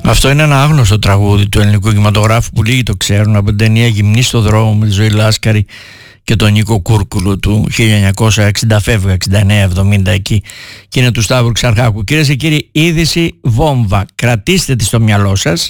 Αυτό είναι ένα άγνωστο τραγούδι του ελληνικού κινηματογράφου που λίγοι το ξέρουν, από την ταινία «Γυμνή στο δρόμο» με τη Ζωή Λάσκαρη και τον Νίκο Κούρκουλου του 1960, φεύγει 69-70 εκεί, και είναι του Σταύρου Ξαρχάκου. Κυρίες και κύριοι, είδηση βόμβα, κρατήστε τη στο μυαλό σας.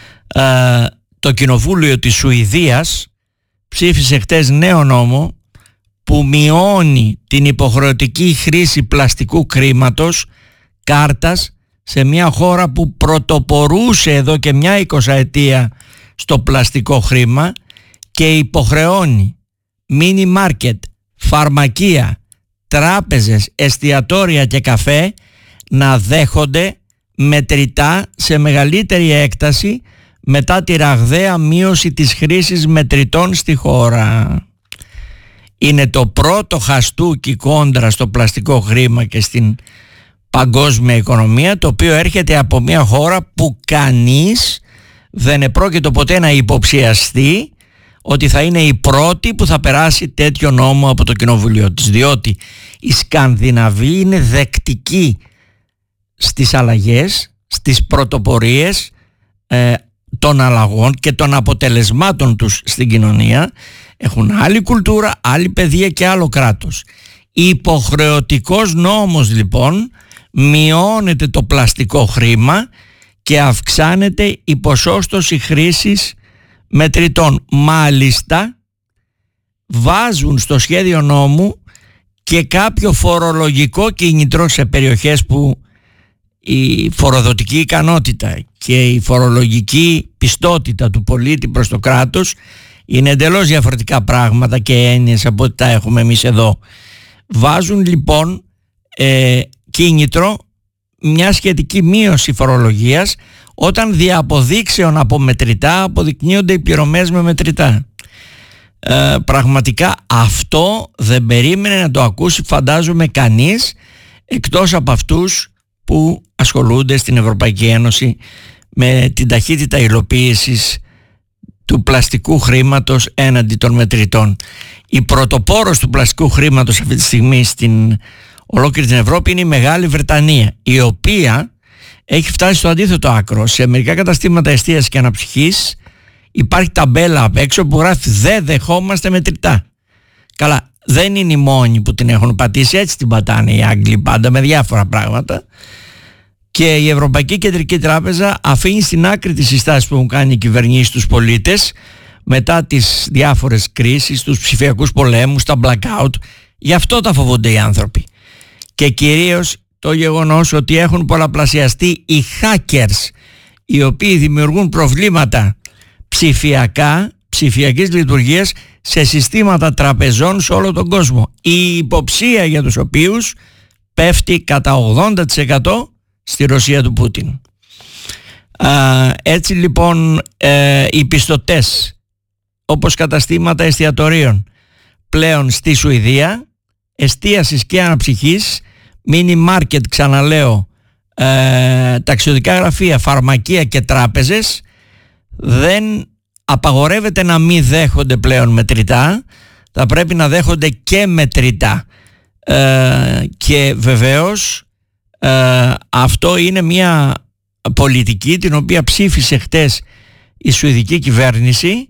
Το Κοινοβούλιο της Σουηδίας ψήφισε χτες νέο νόμο που μειώνει την υποχρεωτική χρήση πλαστικού χρήματος, κάρτας, σε μια χώρα που πρωτοπορούσε εδώ και μια 20ετία στο πλαστικό χρήμα, και υποχρεώνει μίνι μάρκετ, φαρμακεία, τράπεζες, εστιατόρια και καφέ να δέχονται μετρητά σε μεγαλύτερη έκταση μετά τη ραγδαία μείωση της χρήσης μετρητών στη χώρα. Είναι το πρώτο χαστούκι κόντρα στο πλαστικό χρήμα και στην παγκόσμια οικονομία, το οποίο έρχεται από μια χώρα που κανείς δεν επρόκειτο ποτέ να υποψιαστεί ότι θα είναι η πρώτη που θα περάσει τέτοιο νόμο από το κοινοβουλίο της, διότι οι Σκανδιναβοί είναι δεκτικοί στις αλλαγές, στις πρωτοπορίες των αλλαγών και των αποτελεσμάτων τους στην κοινωνία. Έχουν άλλη κουλτούρα, άλλη παιδεία και άλλο κράτος. Υποχρεωτικός νόμος λοιπόν, μειώνεται το πλαστικό χρήμα και αυξάνεται η ποσόστοση χρήσης μετρητών. Μάλιστα βάζουν στο σχέδιο νόμου και κάποιο φορολογικό κίνητρο σε περιοχές που η φοροδοτική ικανότητα και η φορολογική πιστότητα του πολίτη προς το κράτος είναι εντελώς διαφορετικά πράγματα και έννοιες από ό,τι τα έχουμε εμείς εδώ. Βάζουν λοιπόν κίνητρο, μια σχετική μείωση φορολογίας όταν δια αποδείξεων από μετρητά αποδεικνύονται οι πληρωμές με μετρητά. Πραγματικά αυτό δεν περίμενε να το ακούσει, φαντάζομαι, κανείς εκτός από αυτούς που ασχολούνται στην Ευρωπαϊκή Ένωση με την ταχύτητα υλοποίησης του πλαστικού χρήματος έναντι των μετρητών. Η πρωτοπόρος του πλαστικού χρήματος αυτή τη στιγμή στην ολόκληρη την Ευρώπη είναι η Μεγάλη Βρετανία, η οποία έχει φτάσει στο αντίθετο άκρο. Σε μερικά καταστήματα εστίασης και αναψυχής υπάρχει ταμπέλα απ' έξω που γράφει «Δεν δεχόμαστε μετρητά». Καλά, δεν είναι οι μόνοι που την έχουν πατήσει, έτσι την πατάνε οι Άγγλοι πάντα με διάφορα πράγματα. Και η Ευρωπαϊκή Κεντρική Τράπεζα αφήνει στην άκρη τις συστάσεις που έχουν κάνει οι κυβερνήσεις στους πολίτες μετά τις διάφορες κρίσεις, τους ψηφιακούς πολέμους, τα blackout. Γι' αυτό τα φοβούνται οι άνθρωποι. Και κυρίως το γεγονός ότι έχουν πολλαπλασιαστεί οι hackers, οι οποίοι δημιουργούν προβλήματα ψηφιακής λειτουργίας σε συστήματα τραπεζών σε όλο τον κόσμο, η υποψία για τους οποίους πέφτει κατά 80% στη Ρωσία του Πούτιν. Έτσι λοιπόν οι πιστωτές όπως καταστήματα εστιατορίων πλέον στη Σουηδία, εστίασης και αναψυχής, μίνι μάρκετ, ξαναλέω, ταξιδιωτικά γραφεία, φαρμακεία και τράπεζες, δεν απαγορεύεται να μην δέχονται πλέον μετρητά, θα πρέπει να δέχονται και μετρητά. Και βεβαίως αυτό είναι μια πολιτική την οποία ψήφισε χτες η σουηδική κυβέρνηση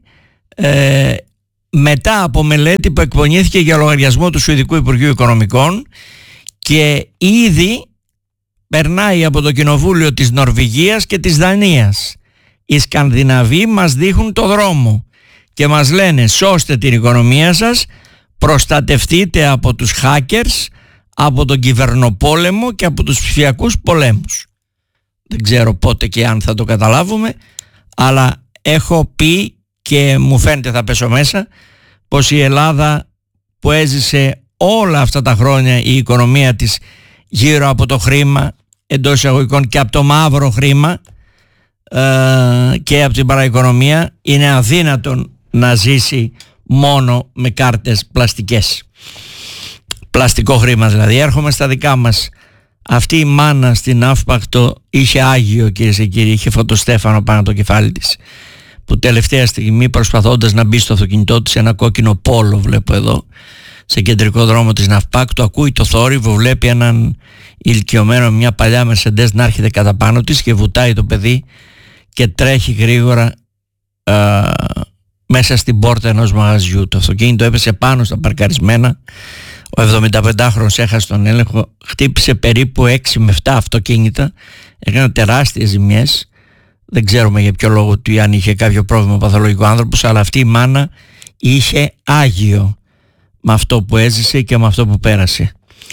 μετά από μελέτη που εκπονήθηκε για λογαριασμό του Σουηδικού Υπουργείου Οικονομικών, και ήδη περνάει από το Κοινοβούλιο της Νορβηγίας και της Δανίας. Οι Σκανδιναβοί μας δείχνουν το δρόμο και μας λένε σώστε την οικονομία σας, προστατευτείτε από τους hackers, από τον κυβερνοπόλεμο και από τους ψηφιακούς πολέμους. Δεν ξέρω πότε και αν θα το καταλάβουμε, αλλά έχω πει και μου φαίνεται θα πέσω μέσα πως η Ελλάδα που έζησε όλα αυτά τα χρόνια η οικονομία της γύρω από το χρήμα, εντός εισαγωγικών, και από το μαύρο χρήμα και από την παραοικονομία, είναι αδύνατον να ζήσει μόνο με κάρτες πλαστικές, πλαστικό χρήμα δηλαδή. Έρχομαι στα δικά μας. Αυτή η μάνα στην Αύπακτο είχε Άγιο, κυρίες και κύριοι, είχε φωτοστέφανο πάνω από το κεφάλι της, που τελευταία στιγμή, προσπαθώντας να μπει στο αυτοκίνητό της, ένα κόκκινο πόλο βλέπω εδώ σε κεντρικό δρόμο της Ναυπάκτου, ακούει το θόρυβο, βλέπει έναν ηλικιωμένο, μια παλιά Mercedes να έρχεται κατά πάνω της και βουτάει το παιδί και τρέχει γρήγορα μέσα στην πόρτα ενός μαγαζιού. Το αυτοκίνητο έπεσε πάνω στα παρκαρισμένα. Ο 75χρονος έχασε τον έλεγχο, χτύπησε περίπου 6 με 7 αυτοκίνητα, έκανε τεράστιες ζημιές. Δεν ξέρουμε για ποιο λόγο του, αν είχε κάποιο πρόβλημα παθολογικό άνθρωπος, αλλά αυτή η μάνα είχε άγιο με αυτό που έζησε και με αυτό που πέρασε.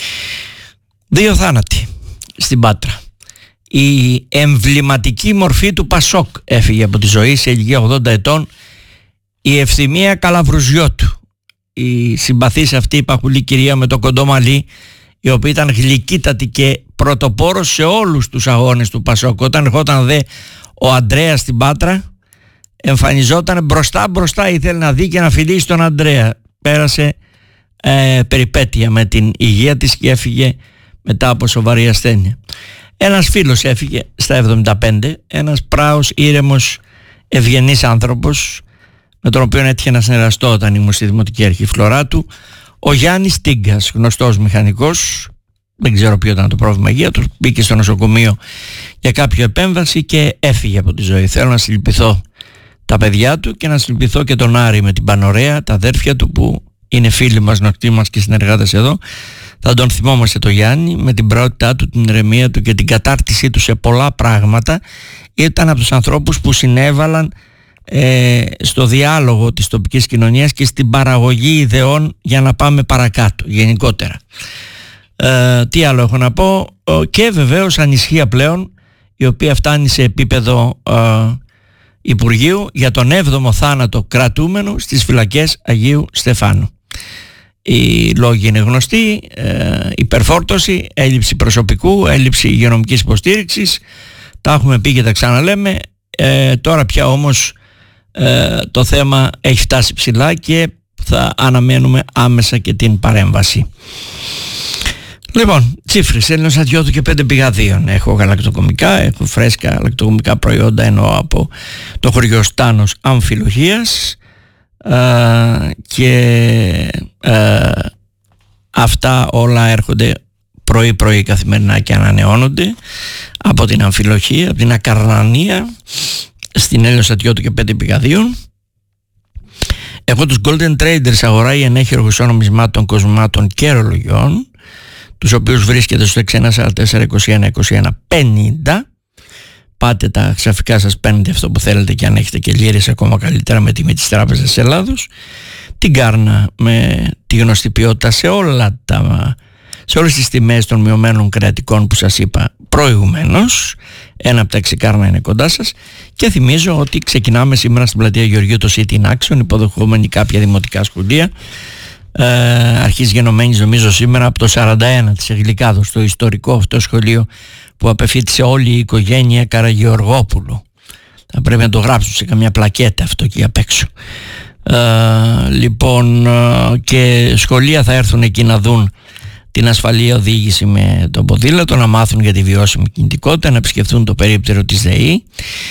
2 θάνατοι στην Πάτρα. Η εμβληματική μορφή του Πασόκ έφυγε από τη ζωή σε ηλικία 80 ετών, η Ευθυμία Καλαβρουζιώτου, η συμπαθής αυτή η παχουλή κυρία με το κοντό μαλλί, η οποία ήταν γλυκύτατη και πρωτοπόρος σε όλους τους αγώνες του Πασόκ. Όταν ερχόταν δε ο Ανδρέας στην Πάτρα, εμφανιζόταν μπροστά, ήθελε να δει και να φιλήσει τον Ανδρέα. Πέρασε περιπέτεια με την υγεία της και έφυγε μετά από σοβαρή ασθένεια. Ένας φίλος έφυγε στα 75, ένας πράος, ήρεμος, ευγενής άνθρωπος, με τον οποίο έτυχε να συνεργαστώ όταν ήμουν στη Δημοτική Αρχή Φλωράτου, ο Γιάννης Τίγκας, γνωστός μηχανικός. Δεν ξέρω ποιο ήταν το πρόβλημα υγεία του, μπήκε στο νοσοκομείο για κάποια επέμβαση και έφυγε από τη ζωή. Θέλω να συλληπιθώ τα παιδιά του και να συλληπιθώ και τον Άρη με την Πανωρέα, τα αδέρφια του που είναι φίλοι μας, νοκτοί μας και συνεργάτες εδώ. Θα τον θυμόμαστε το Γιάννη με την πραότητά του, την ηρεμία του και την κατάρτισή του σε πολλά πράγματα. Ήταν από τους ανθρώπους που συνέβαλαν στο διάλογο της τοπικής κοινωνίας και στην παραγωγή ιδεών για να πάμε παρακάτω γενικότερα. Τι άλλο έχω να πω? Και βεβαίως ανησυχία πλέον, η οποία φτάνει σε επίπεδο Υπουργείου, για τον 7ο θάνατο κρατούμενου στις φυλακές Αγίου Στεφάνου. Οι λόγοι είναι γνωστοί: υπερφόρτωση, έλλειψη προσωπικού, έλλειψη υγειονομικής υποστήριξης. Τα έχουμε πει και τα ξαναλέμε. Τώρα πια όμως το θέμα έχει φτάσει ψηλά και θα αναμένουμε άμεσα και την παρέμβαση. Λοιπόν, τσίφρες, Έλληνος Ατιώτου και 5 πηγαδίων. Έχω γαλακτοκομικά, έχω φρέσκα γαλακτοκομικά προϊόντα, εννοώ από το χωριό Στάνος Αμφιλοχίας, και αυτά όλα έρχονται πρωί καθημερινά και ανανεώνονται από την Αμφιλοχία, από την Ακαρνανία, στην Έλληνος Ατιώτου και 5 πηγαδίων. Έχω τους Golden Traders, αγορά ή ενέχειρο χρυσών νομισμάτων, κοσμημάτων και ρολογιών, τους οποίους βρίσκεται στο 6144212150. Πάτε τα ξαφικά σας, παίρνετε αυτό που θέλετε, και αν έχετε και λίρες ακόμα καλύτερα με τιμή της Τράπεζας της Ελλάδος. Την Κάρνα με τη γνωστή ποιότητα σε όλες τις τιμές των μειωμένων κρεατικών που σας είπα προηγουμένως. Ένα από τα 6 Κάρνα είναι κοντά σας. Και θυμίζω ότι ξεκινάμε σήμερα στην πλατεία Γεωργίου το City in Action, υποδεχόμενοι κάποια δημοτικά σχολεία. Αρχής γενομένης νομίζω σήμερα από το 41 της Εγλικάδος, στο ιστορικό αυτό σχολείο που απεφύτησε όλη η οικογένεια Καραγεωργόπουλου. Θα πρέπει να το γράψουν σε καμιά πλακέτα αυτό εκεί απ' έξω. Λοιπόν, και σχολεία θα έρθουν εκεί να δουν την ασφαλή οδήγηση με το ποδήλατο, να μάθουν για τη βιώσιμη κινητικότητα, να επισκεφθούν το περίπτερο της ΔΕΗ.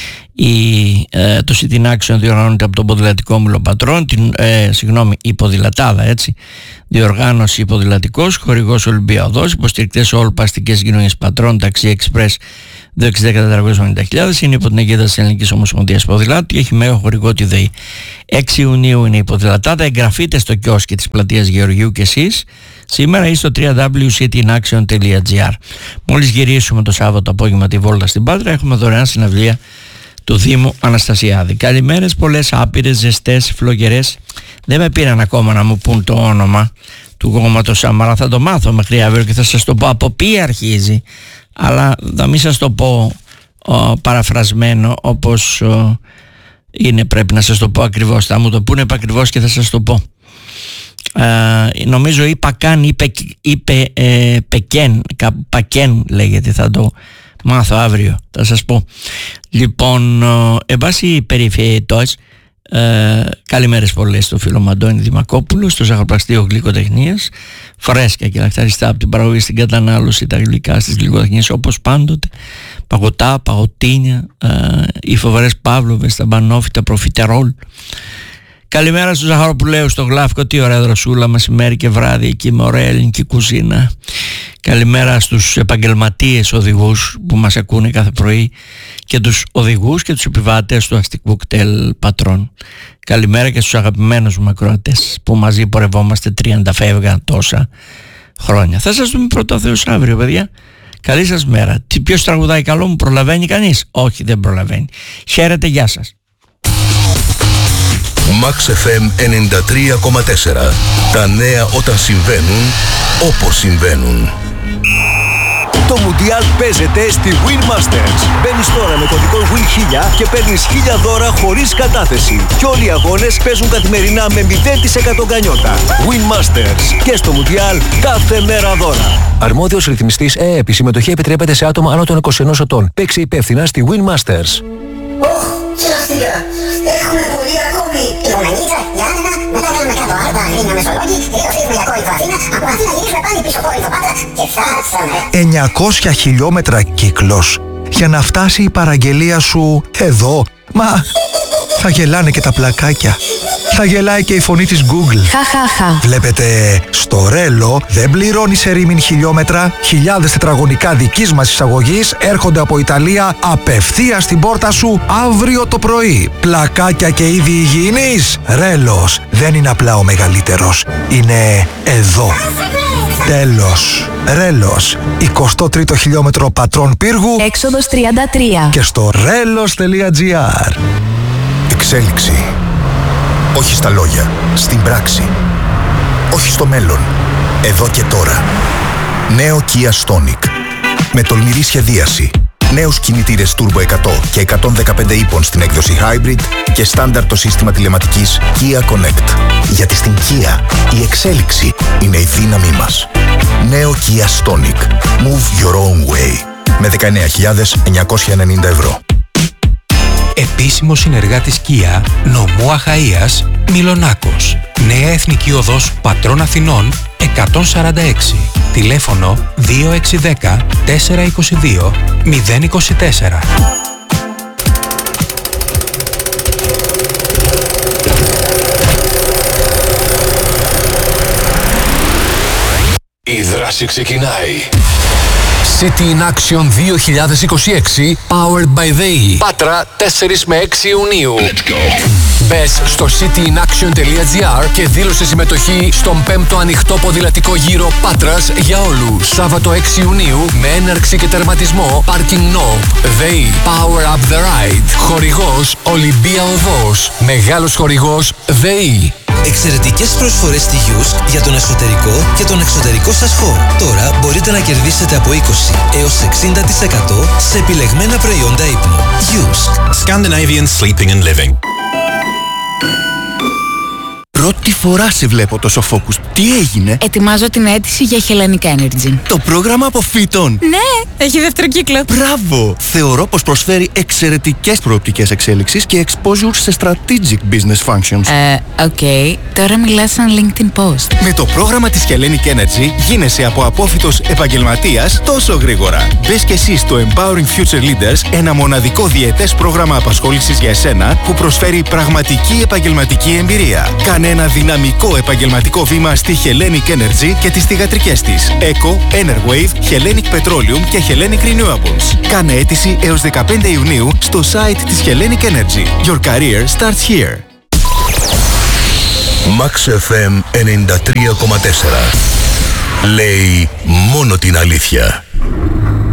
Το City in Action διοργανώνεται από τον Ποδηλατικό Μιλοπατρών, η Ποδηλατάδα, έτσι, διοργάνωση Ποδηλατικός, χορηγός Ολυμπιαδός, υποστηρικτές όλπαστικές κοινωνίες πατρών, ταξί εξπρές 260-490.000, είναι υπό την αιγίδα της Ελληνικής Ομοσπονδίας Ποδηλάτου και έχει μέγα χορηγό τη ΔΕΗ. 6 Ιουνίου είναι η Ποδηλατάδα. Εγγραφείτε στο κιόσκι της πλατείας Γεωργίου και εσείς σήμερα ή στο www.citinaction.gr. Μόλις γυρίσουμε το Σάββατο απόγευμα τη βόλτα στην Πάτρα, έχουμε δωρεάν συναυλία του Δήμου Αναστασιάδη. Καλημέρες πολλές, άπειρες, ζεστές, φλογερές. Δεν με πήραν ακόμα να μου πούν το όνομα του κόμματος Σαμαρά. Θα το μάθω μέχρι αύριο και θα σας το πω από ποιοι αρχίζει, αλλά θα μην σας το πω παραφρασμένο όπως είναι. Πρέπει να σας το πω ακριβώς. Θα μου το πούνε επακριβώς και θα σας το πω. Νομίζω είπα καν, είπε Πακέν λέγεται. Θα το μάθω αύριο, θα σας πω. Λοιπόν, εν πάση περιφερειότητας, καλημέρες πολλές στο φίλο μου Αντώνη Δημακόπουλο, στο ζαχαροπλαστείο Γλυκοτεχνίας. Φρέσκα και λαχταριστά από την παραγωγή στην κατανάλωση, τα γλυκά στις γλυκοτεχνίες όπως πάντοτε. Παγωτά, παγωτίνια, οι φοβερές παύλοβες, τα μπανόφυτα, προφιτερόλ. Καλημέρα στους Ζαχαροπουλέους στο Γλάφκο, τι ωραία δροσούλα μεσημέρι και βράδυ εκεί με ωραία ελληνική κουζίνα. Καλημέρα στους επαγγελματίες οδηγούς που μας ακούνε κάθε πρωί και τους οδηγούς και τους επιβάτες του αστικού κτέλ Πατρών. Καλημέρα και στους αγαπημένους μου ακροατές που μαζί πορευόμαστε 30 φεύγα τόσα χρόνια. Θα σας δούμε πρώτα ο Θεός αύριο, παιδιά. Καλή σας μέρα. Ποιος τραγουδάει καλό, μου προλαβαίνει κανείς? Όχι, δεν προλαβαίνει. Χαίρετε, γεια σας. Max FM 93,4. Τα νέα όταν συμβαίνουν, όπως συμβαίνουν. Το Μουντιάλ παίζεται στη Win Masters. Μπαίνεις τώρα με κωδικό WIN1000 και παίρνεις 1000 δώρα χωρίς κατάθεση. Και όλοι οι αγώνες παίζουν καθημερινά με 0% γκανιότα. Win Masters. Και στο Μουντιάλ κάθε μέρα δώρα. Αρμόδιος ρυθμιστής ΕΕΠ. Η συμμετοχή επιτρέπεται σε άτομα άνω των 21 ετών. Παίξει υπεύθυνα στη Win Masters. Σωστικά. Έχουμε πολύ ακόμη. Λογανίτσα, Γιάννενα, μετά κάνουμε κάτω Άρτα, Λίνια, Μεσολόγγι, και το φύγουμε για Κόρινθο Αθήνα, από Αθήνα γυρίζουμε πάλι πίσω Κόρινθο Πάτρα και φτάσαμε. 900 χιλιόμετρα κύκλος για να φτάσει η παραγγελία σου εδώ. Μα θα γελάνε και τα πλακάκια. Θα γελάει και η φωνή της Google. Βλέπετε, στο Ρέλο δεν πληρώνει σε ρήμην χιλιόμετρα. Χιλιάδες τετραγωνικά δικής μας εισαγωγής έρχονται από Ιταλία απευθείας στην πόρτα σου αύριο το πρωί. Πλακάκια και είδη υγιεινής. Ρέλος δεν είναι απλά ο μεγαλύτερος. Είναι εδώ. Τέλος. Ρέλος. 23ο χιλιόμετρο Πατρών Πύργου. Έξοδος 33. Και στο relos.gr. Εξέλιξη. Όχι στα λόγια, στην πράξη. Όχι στο μέλλον, εδώ και τώρα. Νέο Kia Stonic. Με τολμηρή σχεδίαση. Νέους κινητήρες Turbo 100 και 115 ύπων στην έκδοση Hybrid και στάνταρ το σύστημα τηλεματικής Kia Connect. Γιατί στην Kia η εξέλιξη είναι η δύναμή μας. Νέο Kia Stonic. Move your own way. Με 19.990 ευρώ. Επίσημος συνεργάτης Kia, νομού Αχαΐας, Μιλονάκος. Νέα Εθνική Οδός Πατρών Αθηνών 146. Τηλέφωνο 2610 422 024. Η δράση ξεκινάει. City in Action 2026 Powered by ΔΕΗ. Πάτρα 4 με 6 Ιουνίου. Μπες στο cityinaction.gr και δήλωσε συμμετοχή στον 5ο ανοιχτό ποδηλατικό γύρο Πάτρας για όλους. Σάββατο 6 Ιουνίου με έναρξη και τερματισμό Parking Knob. ΔΕΗ Power Up the Ride. Χορηγός Ολυμπία Οδός. Μεγάλος χορηγός ΔΕΗ. Εξαιρετικές προσφορές στη Yusk για τον εσωτερικό και τον εξωτερικό σας χώρο. Τώρα μπορείτε να κερδίσετε από 20 έως 60% σε επιλεγμένα προϊόντα ύπνου. Yusk. Scandinavian Sleeping and Living. Πρώτη φορά σε βλέπω τόσο focus. Τι έγινε? Ετοιμάζω την αίτηση για Hellenic Energy. Το πρόγραμμα αποφύτων. Ναι, έχει δεύτερο κύκλο. Μπράβο! Θεωρώ πως προσφέρει εξαιρετικές προοπτικές εξέλιξης και exposure σε strategic business functions. Οκ. Τώρα μιλάς σαν LinkedIn post. Με το πρόγραμμα της Hellenic Energy γίνεσαι από απόφοιτος επαγγελματίας τόσο γρήγορα. Μπες και εσύ στο Empowering Future Leaders, ένα μοναδικό διετές πρόγραμμα απασχόλησης για εσένα που προσφέρει πραγματική επαγγελματική εμπειρία. Κάνε ένα δυναμικό επαγγελματικό βήμα στη Hellenic Energy και τις θυγατρικές της Eco, Enerwave, Hellenic Petroleum και Hellenic Renewables. Κάνε αίτηση έως 15 Ιουνίου στο site της Hellenic Energy. Your career starts here. Max FM 93,4. Λέει μόνο την αλήθεια.